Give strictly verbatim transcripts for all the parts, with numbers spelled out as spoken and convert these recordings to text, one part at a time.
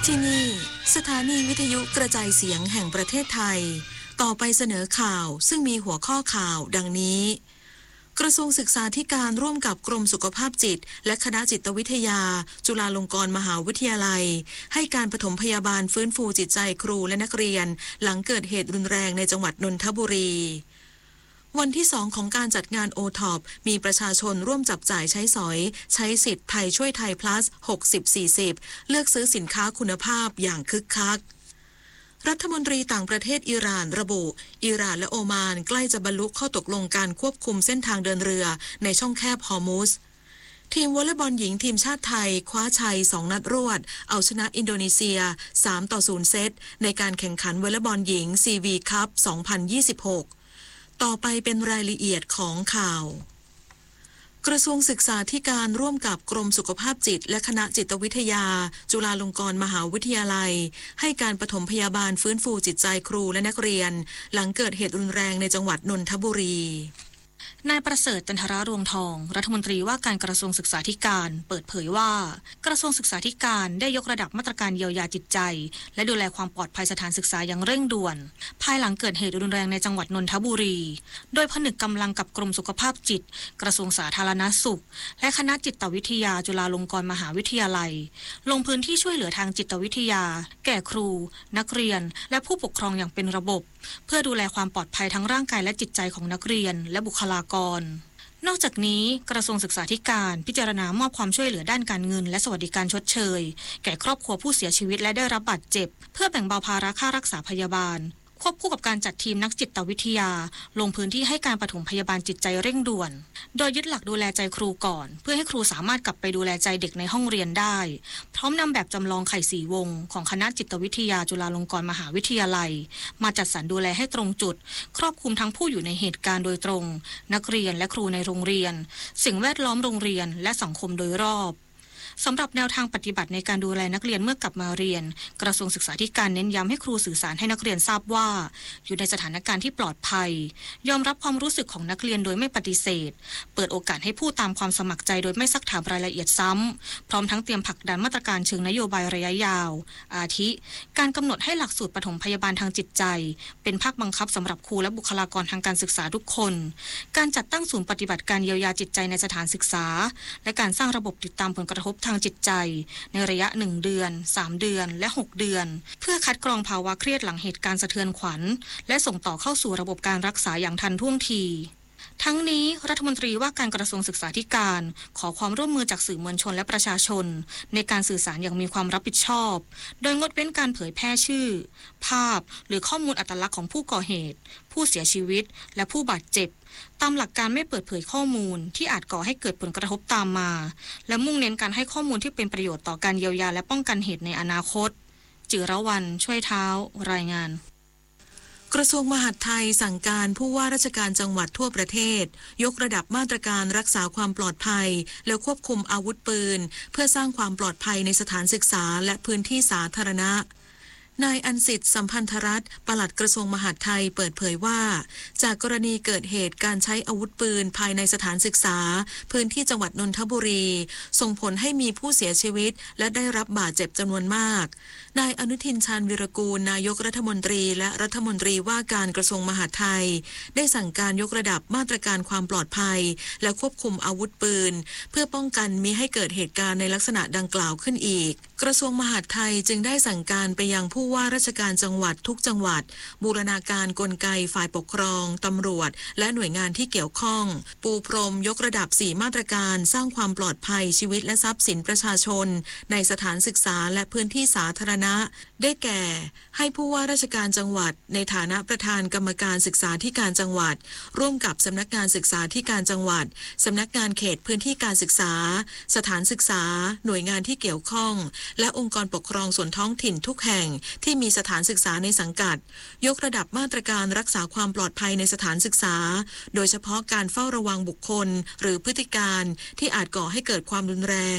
ที่นี่สถานีวิทยุกระจายเสียงแห่งประเทศไทยต่อไปเสนอข่าวซึ่งมีหัวข้อข่าวดังนี้กระทรวงศึกษาธิการร่วมกับกรมสุขภาพจิตและคณะจิตวิทยาจุฬาลงกรณ์มหาวิทยาลัยให้การปฐมพยาบาลฟื้นฟูจิตใจครูและนักเรียนหลังเกิดเหตุรุนแรงในจังหวัดนนทบุรีวันที่สองของการจัดงานโอท็อปมีประชาชนร่วมจับจ่ายใช้สอยใช้สิทธิ์ไทยช่วยไทย plus หกสิบ สี่สิบ เลือกซื้อสินค้าคุณภาพอย่างคึกคักรัฐมนตรีต่างประเทศอิหร่านระบุอิหร่านและโอมานใกล้จะบรรลุข้อตกลงการควบคุมเส้นทางเดินเรือในช่องแคบฮอร์มุซทีมวอลเลย์บอลหญิงทีมชาติไทยคว้าชัยสองนัดรวดเอาชนะอินโดนีเซียสามต่อศูนย์เซตในการแข่งขันวอลเลย์บอลหญิง ซี วี คัพ สองพันยี่สิบหกต่อไปเป็นรายละเอียดของข่าวกระทรวงศึกษาธิการร่วมกับกรมสุขภาพจิตและคณะจิตวิทยาจุฬาลงกรณ์มหาวิทยาลัยให้การปฐมพยาบาลฟื้นฟูจิตใจครูและนักเรียนหลังเกิดเหตุรุนแรงในจังหวัดนนทบุรีนายประเสริฐจันทรารวงทองรัฐมนตรีว่าการกระทรวงศึกษาธิการเปิดเผยว่ากระทรวงศึกษาธิการได้ยกระดับมาตรการเยียวยาจิตใจและดูแลความปลอดภัยสถานศึกษาอย่างเร่งด่วนภายหลังเกิดเหตุรุนแรงในจังหวัดนนทบุรีโดยผนึกกำลังกับกรมสุขภาพจิตกระทรวงสาธารณสุขและคณะจิตวิทยาจุฬาลงกรณ์มหาวิทยาลัยลงพื้นที่ช่วยเหลือทางจิตวิทยาแก่ครูนักเรียนและผู้ปกครองอย่างเป็นระบบเพื่อดูแลความปลอดภัยทั้งร่างกายและจิตใจของนักเรียนและบุคลากรนอกจากนี้กระทรวงศึกษาธิการพิจารณามอบความช่วยเหลือด้านการเงินและสวัสดิการชดเชยแก่ครอบครัวผู้เสียชีวิตและได้รับบาดเจ็บเพื่อแบ่งเบาภาระค่ารักษาพยาบาลควบคู่กับการจัดทีมนักจิตวิทยาลงพื้นที่ให้การปฐมพยาบาลจิตใจเร่งด่วนโดยยึดหลักดูแลใจครูก่อนเพื่อให้ครูสามารถกลับไปดูแลใจเด็กในห้องเรียนได้พร้อมนำแบบจำลองไข่สีวงของคณะจิตวิทยาจุฬาลงกรณ์มหาวิทยาลัยมาจัดสรรดูแลให้ตรงจุดครอบคลุมทั้งผู้อยู่ในเหตุการณ์โดยตรงนักเรียนและครูในโรงเรียนสิ่งแวดล้อมโรงเรียนและสังคมโดยรอบสำหรับแนวทางปฏิบัติในการดูแลนักเรียนเมื่อกลับมาเรียนกระทรวงศึกษาธิการเน้นย้ำให้ครูสื่อสารให้นักเรียนทราบว่าอยู่ในสถานการณ์ที่ปลอดภัยยอมรับความรู้สึกของนักเรียนโดยไม่ปฏิเสธเปิดโอกาสให้พูดตามความสมัครใจโดยไม่ซักถามรายละเอียดซ้ำพร้อมทั้งเตรียมผลักดันมาตรการเชิงนโยบายระยะยาวอาทิการกำหนดให้หลักสูตรปฐมพยาบาลทางจิตใจเป็นภาคบังคับสำหรับครูและบุคลากรทางการศึกษาทุกคนการจัดตั้งศูนย์ปฏิบัติการเยียวยาจิตใจในสถานศึกษาและการสร้างระบบติดตามผลกระทบทางจิตใจในระยะหนึ่งเดือนสามเดือนและหกเดือนเพื่อคัดกรองภาวะเครียดหลังเหตุการณ์สะเทือนขวัญและส่งต่อเข้าสู่ระบบการรักษาอย่างทันท่วงทีทั้งนี้รัฐมนตรีว่าการกระทรวงศึกษาธิการขอความร่วมมือจากสื่อมวลชนและประชาชนในการสื่อสารอย่างมีความรับผิดชอบโดยงดเว้นการเผยแพร่ชื่อภาพหรือข้อมูลอัตลักษณ์ของผู้ก่อเหตุผู้เสียชีวิตและผู้บาดเจ็บตามหลักการไม่เปิดเผยข้อมูลที่อาจก่อให้เกิดผลกระทบตามมาและมุ่งเน้นการให้ข้อมูลที่เป็นประโยชน์ต่อการเยียวยาและป้องกันเหตุในอนาคตจิรวรรณช่วยเท้ารายงานกระทรวงมหาดไทยสั่งการผู้ว่าราชการจังหวัดทั่วประเทศยกระดับมาตรการรักษาความปลอดภัยและควบคุมอาวุธปืนเพื่อสร้างความปลอดภัยในสถานศึกษาและพื้นที่สาธารณะนายอันสิทธิ์สัมพันธรัตน์ปลัดกระทรวงมหาดไทยเปิดเผยว่าจากกรณีเกิดเหตุการใช้อาวุธปืนภายในสถานศึกษาพื้นที่จังหวัดนนทบุรีส่งผลให้มีผู้เสียชีวิตและได้รับบาดเจ็บจำนวนมากนายอนุทินชาญวิรากูลนายกรัฐมนตรีและรัฐมนตรีว่าการกระทรวงมหาดไทยได้สั่งการยกระดับมาตรการความปลอดภัยและควบคุมอาวุธปืนเพื่อป้องกันมิให้เกิดเหตุการณ์ในลักษณะดังกล่าวขึ้นอีกกระทรวงมหาดไทยจึงได้สั่งการไปยังผู้ว่าราชการจังหวัดทุกจังหวัดบูรณาการกลไกฝ่ายปกครองตำรวจและหน่วยงานที่เกี่ยวข้องปูพรมยกระดับสี่มาตรการสร้างความปลอดภัยชีวิตและทรัพย์สินประชาชนในสถานศึกษาและพื้นที่สาธารณะได้แก่ให้ผู้ว่าราชการจังหวัดในฐานะประธานกรรมการศึกษาธิการจังหวัดร่วมกับสำนักงานศึกษาธิการจังหวัดสำนักงานเขตพื้นที่การศึกษาสถานศึกษาหน่วยงานที่เกี่ยวข้องและองค์กรปกครองส่วนท้องถิ่นทุกแห่งที่มีสถานศึกษาในสังกัดยกระดับมาตรการรักษาความปลอดภัยในสถานศึกษาโดยเฉพาะการเฝ้าระวังบุคคลหรือพฤติการที่อาจก่อให้เกิดความรุนแรง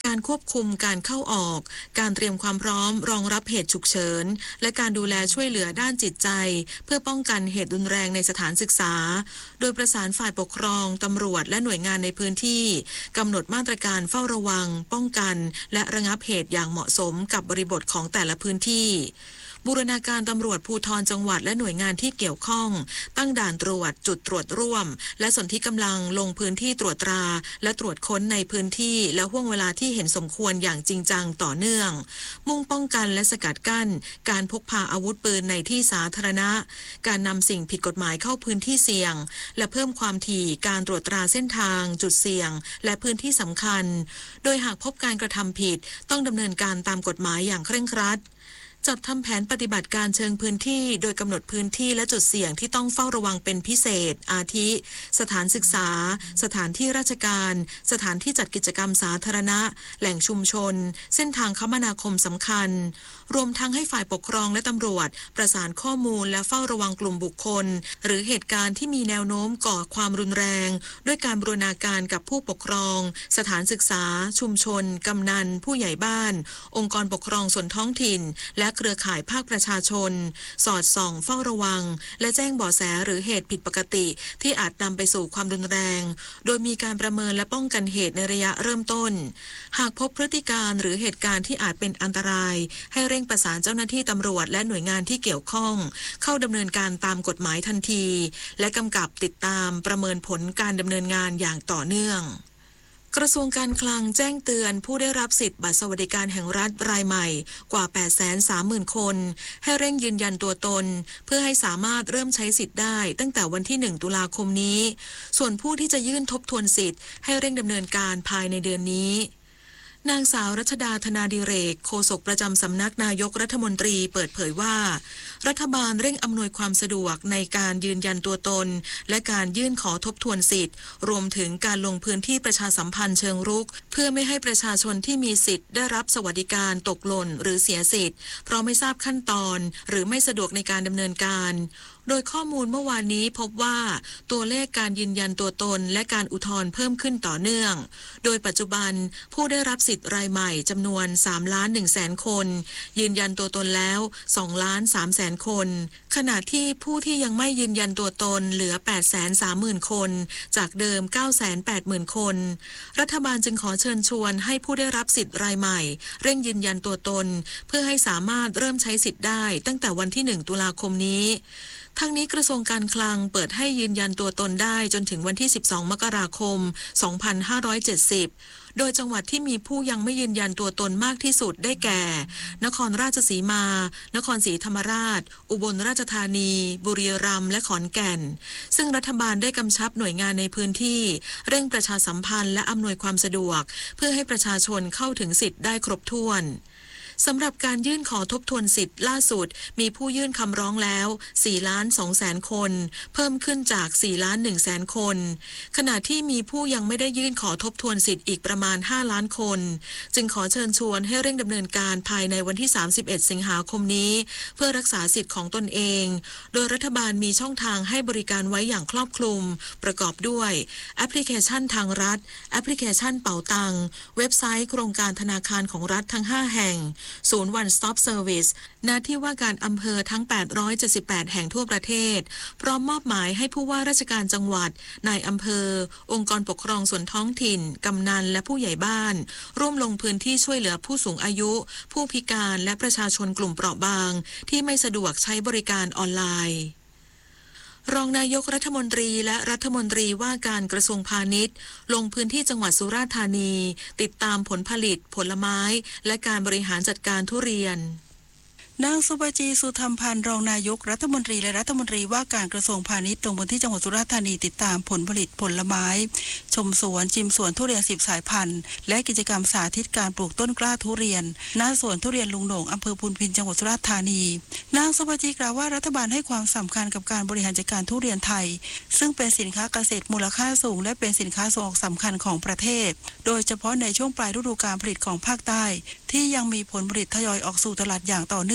การควบคุมการเข้าออกการเตรียมความพร้อมรองรับเหตุฉุกเฉินและการดูแลช่วยเหลือด้านจิตใจเพื่อป้องกันเหตุรุนแรงในสถานศึกษาโดยประสานฝ่ายปกครองตำรวจและหน่วยงานในพื้นที่กำหนดมาตรการเฝ้าระวังป้องกันและระงับเหตุอย่างเหมาะสมกับบริบทของแต่ละพื้นที่บูรณาการตำรวจภูธรจังหวัดและหน่วยงานที่เกี่ยวข้องตั้งด่านตรวจจุดตรวจร่วมและสนธิกำลังลงพื้นที่ตรวจตราและตรวจค้นในพื้นที่และห่วงเวลาที่เห็นสมควรอย่างจริงจังต่อเนื่องมุ่งป้องกันและสกัดกั้นการพกพาอาวุธปืนในที่สาธารณะการนำสิ่งผิดกฎหมายเข้าพื้นที่เสี่ยงและเพิ่มความถี่การตรวจตราเส้นทางจุดเสี่ยงและพื้นที่สำคัญโดยหากพบการกระทำผิดต้องดำเนินการตามกฎหมายอย่างเคร่งครัดจัดทำแผนปฏิบัติการเชิงพื้นที่โดยกำหนดพื้นที่และจุดเสี่ยงที่ต้องเฝ้าระวังเป็นพิเศษอาทิ สถานศึกษาสถานที่ราชการสถานที่จัดกิจกรรมสาธารณะแหล่งชุมชนเส้นทางคมนาคมสำคัญรวมทั้งให้ฝ่ายปกครองและตำรวจประสานข้อมูลและเฝ้าระวังกลุ่มบุคคลหรือเหตุการณ์ที่มีแนวโน้มก่อความรุนแรงด้วยการบูรณาการกับผู้ปกครองสถานศึกษาชุมชนกำนันผู้ใหญ่บ้านองค์กรปกครองส่วนท้องถิ่นและเครือข่ายภาคประชาชนสอดส่องเฝ้าระวังและแจ้งเบาะแสหรือเหตุผิดปกติที่อาจนำไปสู่ความรุนแรงโดยมีการประเมินและป้องกันเหตุในระยะเริ่มต้นหากพบพฤติการหรือเหตุการณ์ที่อาจเป็นอันตรายให้เร่งประสานเจ้าหน้าที่ตำรวจและหน่วยงานที่เกี่ยวข้องเข้าดำเนินการตามกฎหมายทันทีและกำกับติดตามประเมินผลการดำเนินงานอย่างต่อเนื่องกระทรวงการคลังแจ้งเตือนผู้ได้รับสิทธิ์บัตรสวัสดิการแห่งรัฐรายใหม่กว่า แปดแสนสามหมื่น คนให้เร่งยืนยันตัวตนเพื่อให้สามารถเริ่มใช้สิทธิ์ได้ตั้งแต่วันที่หนึ่งตุลาคมนี้ส่วนผู้ที่จะยื่นทบทวนสิทธิ์ให้เร่งดำเนินการภายในเดือนนี้นางสาวรัชดาธนาดิเรกโฆษกประจำสำนักนายกรัฐมนตรีเปิดเผยว่ารัฐบาลเร่งอำนวยความสะดวกในการยืนยันตัวตนและการยื่นขอทบทวนสิทธิ์รวมถึงการลงพื้นที่ประชาสัมพันธ์เชิงรุกเพื่อไม่ให้ประชาชนที่มีสิทธิ์ได้รับสวัสดิการตกหล่นหรือเสียสิทธิ์เพราะไม่ทราบขั้นตอนหรือไม่สะดวกในการดำเนินการโดยข้อมูลเมื่อวานนี้พบว่าตัวเลขการยืนยันตัวตนและการอุทธรณ์เพิ่มขึ้นต่อเนื่องโดยปัจจุบันผู้ได้รับสิทธิ์รายใหม่จำนวนสามล้านหนึ่งแสนคนยืนยันตัวตนแล้วสองล้านสามแสนคนขณะที่ผู้ที่ยังไม่ยืนยันตัวตนเหลือ แปดแสนสามหมื่น คนจากเดิม เก้าแสนแปดหมื่น คนรัฐบาลจึงขอเชิญชวนให้ผู้ได้รับสิทธิ์รายใหม่เร่งยืนยันตัวตนเพื่อให้สามารถเริ่มใช้สิทธิ์ได้ตั้งแต่วันที่หนึ่งตุลาคมนี้ทั้งนี้กระทรวงการคลังเปิดให้ยืนยันตัวตนได้จนถึงวันที่สิบสองมกราคมสองพันห้าร้อยเจ็ดสิบโดยจังหวัดที่มีผู้ยังไม่ยืนยันตัวตนมากที่สุดได้แก่นครราชสีมา นครศรีธรรมราชอุบลราชธานีบุรีรัมย์และขอนแก่นซึ่งรัฐบาลได้กำชับหน่วยงานในพื้นที่เร่งประชาสัมพันธ์และอำนวยความสะดวกเพื่อให้ประชาชนเข้าถึงสิทธิ์ได้ครบถ้วนสำหรับการยื่นขอทบทวนสิทธิ์ล่าสุดมีผู้ยื่นคำร้องแล้วสี่ล้านสองแสนคนเพิ่มขึ้นจากสี่ล้านหนึ่งแสนคนขณะที่มีผู้ยังไม่ได้ยื่นขอทบทวนสิทธิ์อีกประมาณห้าล้านคนจึงขอเชิญชวนให้เร่งดำเนินการภายในวันที่สามสิบเอ็ดสิงหาคมนี้เพื่อรักษาสิทธิ์ของตนเองโดยรัฐบาลมีช่องทางให้บริการไว้อย่างครอบคลุมประกอบด้วยแอปพลิเคชันทางรัฐแอปพลิเคชันเป๋าตังเว็บไซต์โครงการธนาคารของรัฐทั้งห้าแห่งศูนย์ One Stop Service ณ ที่ว่าการอำเภอทั้งแปดร้อยเจ็ดสิบแปดแห่งทั่วประเทศพร้อมมอบหมายให้ผู้ว่าราชการจังหวัดนายอำเภอองค์กรปกครองส่วนท้องถิ่นกำนันและผู้ใหญ่บ้านร่วมลงพื้นที่ช่วยเหลือผู้สูงอายุผู้พิการและประชาชนกลุ่มเปราะบางที่ไม่สะดวกใช้บริการออนไลน์รองนายกรัฐมนตรีและรัฐมนตรีว่าการกระทรวงพาณิชย์ลงพื้นที่จังหวัดสุราษฎร์ธานีติดตามผลผลิตผลไม้และการบริหารจัดการทุเรียนนางสุภจีสุธรรมพันธ์รองนายกรัฐมนตรีและรัฐมนตรีว่าการกระทรวงพาณิชย์ลงพื้นที่จังหวัดสุราษฎร์ธานีติดตามผลผลิตผลไม้ชมสวนชิมสวนทุเรียนสิบสายพันธุ์และกิจกรรมสาธิตการปลูกต้นกล้าทุเรียนณสวนทุเรียนลุงโหน่งอำเภอพุนพินจังหวัดสุราษฎร์ธานีนางสุภจีกล่าวว่ารัฐบาลให้ความสำคัญกับการบริหารจัดการทุเรียนไทยซึ่งเป็นสินค้าเกษตรมูลค่าสูงและเป็นสินค้าส่งออกสำคัญของประเทศโดยเฉพาะในช่วงปลายฤดูกาลผลิตของภาคใต้ที่ยังมีผลผลิตทยอยออกสู่ตลาดอย่างต่อเนื่อง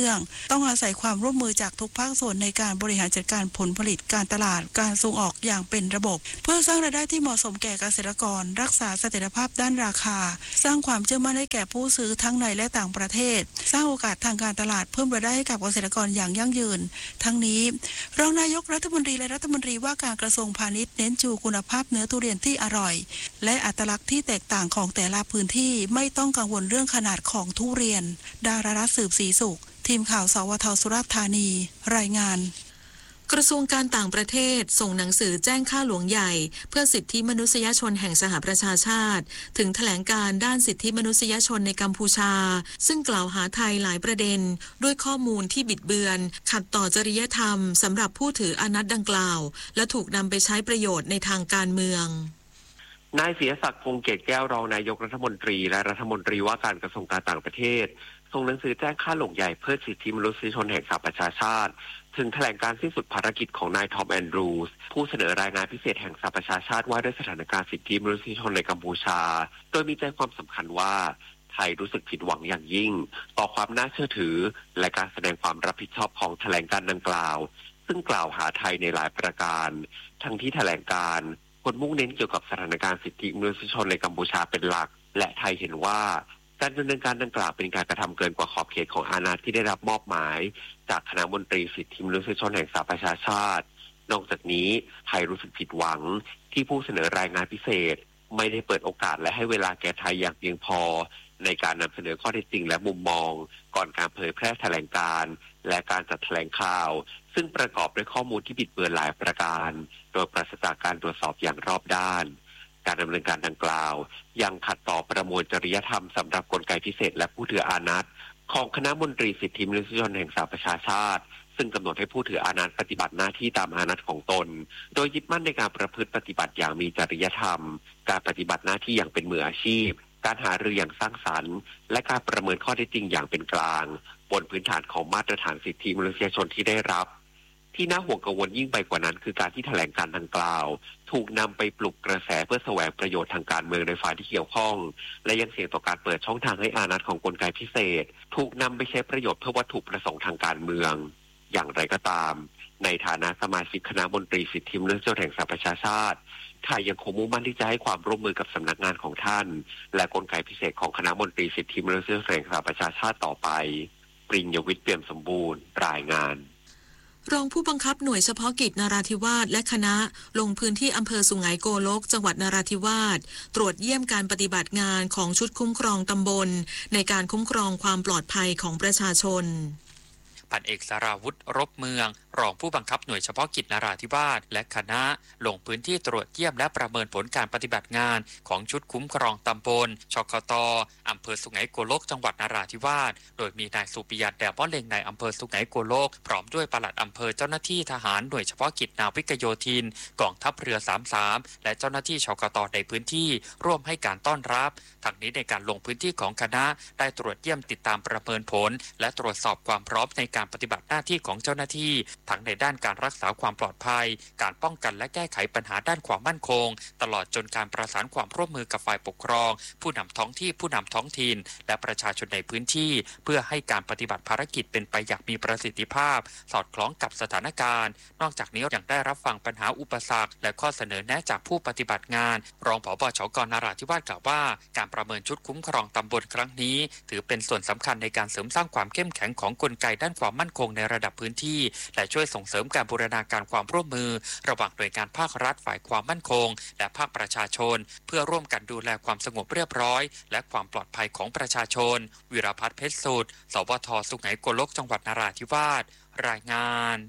นื่องต้องอาศัยความร่วมมือจากทุกภาคส่วนในการบริหารจัดการผลผลิตการตลาดการส่งออกอย่างเป็นระบบเพื่อสร้างรายได้ที่เหมาะสมแก่เกษตรกรรักษาเสถียรภาพด้านราคาสร้างความเชื่อมั่นให้แก่ผู้ซื้อทั้งในและต่างประเทศสร้างโอกาสทางการตลาดเพิ่มรายได้ให้กับเกษตรกรอย่างยั่งยืนทั้งนี้รองนายกรัฐมนตรีและรัฐมนตรีว่าการกระทรวงพาณิชย์เน้นชูคุณภาพเนื้อทุเรียนที่อร่อยและอัตลักษณ์ที่แตกต่างของแต่ละพื้นที่ไม่ต้องกังวลเรื่องขนาดของทุเรียนดารารัตน์สืบศรีสุขทีมข่าวสวทสุราษฎร์ธานีรายงานกระทรวงการต่างประเทศส่งหนังสือแจ้งข้าหลวงใหญ่เพื่อสิทธิมนุษยชนแห่งสหประชาชาติถึงแถลงการด้านสิทธิมนุษยชนในกัมพูชาซึ่งกล่าวหาไทยหลายประเด็นด้วยข้อมูลที่บิดเบือนขัดต่อจริยธรรมสำหรับผู้ถืออานัตดังกล่าวและถูกนำไปใช้ประโยชน์ในทางการเมืองนายเสียศักดิ์พงษ์เกตแก้วรองนายกรัฐมนตรีและรัฐมนตรีว่าการกระทรวงการต่างประเทศส่งหนังสือแจ้งข้าหลวงใหญ่เพื่อสิทธิมนุษยชนแห่งสหประชาชาติถึงแถลงการสิ้นสุดภารกิจของนายทอมแอนดรูสผู้เสนอรายงานพิเศษแห่งสหประชาชาติว่าด้วยสถานการณ์สิทธิมนุษยชนในกัมพูชาโดยมีใจความสำคัญว่าไทยรู้สึกผิดหวังอย่างยิ่งต่อความน่าเชื่อถือและการแสดงความรับผิดชอบของแถลงการดังกล่าวซึ่งกล่าวหาไทยในหลายประการทั้งที่แถลงการคนมุ่งเน้นเกี่ยวกับสถานการณ์สิทธิมนุษยชนในกัมพูชาเป็นหลักและไทยเห็นว่าการดำเนินการดังกล่าวเป็นการกระทำเกินกว่าขอบเขตของอานัตที่ได้รับมอบหมายจากคณะมนตรีสิทธิมนุษยชนแห่งสหประชาชาตินอกจากนี้ไทยรู้สึกผิดหวังที่ผู้เสนอรายงานพิเศษไม่ได้เปิดโอกาสและให้เวลาแก่ไทยอย่างเพียงพอในการนำเสนอข้อเท็จจริงและมุมมองก่อนการเผยแพร่แถลงการณ์และการจัดแถลงข่าวซึ่งประกอบด้วยข้อมูลที่บิดเบือนหลายประการโดยปราศจากการตรวจสอบอย่างรอบด้านการดำเนินการดังกล่าวยังขัดต่อประมวลจริยธรรมสำหรับกลไกพิเศษและผู้ถืออานัตของคณะมนตรีสิทธิมนุษยชนแห่งสหประชาชาติซึ่งกำหนดให้ผู้ถืออานัตปฏิบัติหน้าที่ตามอานัตของตนโดยยึดมั่นในการประพฤติปฏิบัติอย่างมีจริยธรรมการปฏิบัติหน้าที่อย่างเป็นมืออาชีพการหารืออย่างสร้างสรรค์และการประเมินข้อเท็จจริงอย่างเป็นกลางบนพื้นฐานของมาตรฐานสิทธิมนุษยชนที่ได้รับที่น่าห่วงกังวลยิ่งไปกว่านั้นคือการที่แถลงการดังกล่าวถูกนำไปปลุกกระแสเพื่อแสวงประโยชน์ทางการเมืองในฝ่ายที่เกี่ยวข้องและยังเสี่ยงต่อการเปิดช่องทางให้อานัตของกลไกพิเศษถูกนำไปใช้ประโยชน์เพื่อวัตถุประสงค์ทางการเมืองอย่างไรก็ตามในฐานะสมาชิกคณะมนตรีสิทธิมนุษยชนแห่งสหประชาชาติไทยยังคงมุ่งมั่นที่จะให้ความร่วมมือกับสำนักงานของท่านและกลไกพิเศษของคณะมนตรีสิทธิมนุษยชนแห่งสหประชาชาติต่อไปปริญญวิทย์เปี่ยมสมบูรณ์รายงานรองผู้บังคับหน่วยเฉพาะกิจนราธิวาสและคณะลงพื้นที่อำเภอสุไหงโกลกจังหวัดนราธิวาสตรวจเยี่ยมการปฏิบัติงานของชุดคุ้มครองตำบลในการคุ้มครองความปลอดภัยของประชาชนพันเอกสราวุฒิรบเมืองรองผู้บังคับหน่วยเฉพาะกิจนราธิวาสและคณะลงพื้นที่ตรวจเยี่ยมและประเมินผลการปฏิบัติงานของชุดคุ้มครองตำบลชคต.อำเภอสุไหงโกลกจังหวัดนราธิวาสโดยมีนายสุปิยัตแดบป้อเล็งในอำเภอสุไหงโกลกพร้อมด้วยปลัดอำเภอเจ้าหน้าที่ทหารหน่วยเฉพาะกิจนาวิกโยธินกองทัพเรือสามสิบสามและเจ้าหน้าที่ชคต.ในพื้นที่ร่วมให้การต้อนรับทั้งนี้ในการลงพื้นที่ของคณะได้ตรวจเยี่ยมติดตามประเมินผลและตรวจสอบความพร้อมในการปฏิบัติหน้าที่ของเจ้าหน้าที่ทั้งในด้านการรักษาความปลอดภัยการป้องกันและแก้ไขปัญหาด้านความมั่นคงตลอดจนการประสานความร่วมมือกับฝ่ายปกครองผู้นำท้องที่ผู้นำท้องถิ่นและประชาชนในพื้นที่เพื่อให้การปฏิบัติภารกิจเป็นไปอย่างมีประสิทธิภาพสอดคล้องกับสถานการณ์นอกจากนี้ยังได้รับฟังปัญหาอุปสรรคและข้อเสนอแนะจากผู้ปฏิบัติงานรองผบ.ชก.นราธิวาสกล่าวว่าการประเมินชุดคุ้มครองตำบลครั้งนี้ถือเป็นส่วนสำคัญในการเสริมสร้างความเข้มแข็งของกลไกด้านความมั่นคงในระดับพื้นที่และช่วยส่งเสริมการบูรณาการความร่วมมือระหว่างหน่วยงานภาครัฐฝ่ายความมั่นคงและภาคประชาชนเพื่อร่วมกันดูแลความสงบเรียบร้อยและความปลอดภัยของประชาชนวิรพัฒน์เพชรสุดสวทสุไหงโกลกจังหวัดนราธิวาสรายงาน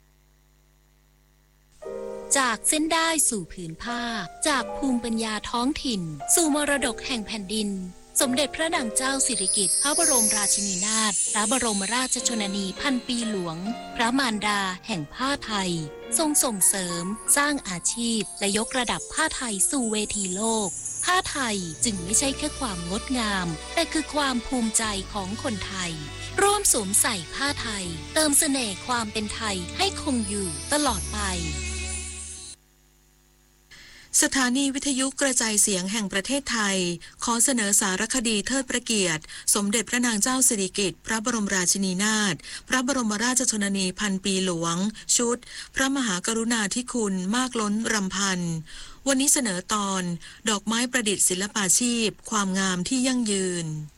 จากเส้นได้สู่ผืนผ้าจากภูมิปัญญาท้องถิ่นสู่มรดกแห่งแผ่นดินสมเด็จพระนางเจ้าสิริกิติ์พระบรมราชินีนาถพระบรมราชชนนีพันปีหลวงพระมารดาแห่งผ้าไทยทรงส่งเสริมสร้างอาชีพและยกระดับผ้าไทยสู่เวทีโลกผ้าไทยจึงไม่ใช่แค่ความงดงามแต่คือความภูมิใจของคนไทยร่วมสวมใส่ผ้าไทยเติมเสน่ห์ความเป็นไทยให้คงอยู่ตลอดไปสถานีวิทยุกระจายเสียงแห่งประเทศไทยขอเสนอสารคดีเทิดพระเกียรติสมเด็จพระนางเจ้าสิริกิติ์พระบรมราชินีนาถพระบรมราชชนนีพันปีหลวงชุดพระมหากรุณาธิคุณมากล้นรำพันวันนี้เสนอตอนดอกไม้ประดิษฐ์ศิลปาชีพความงามที่ยั่งยืน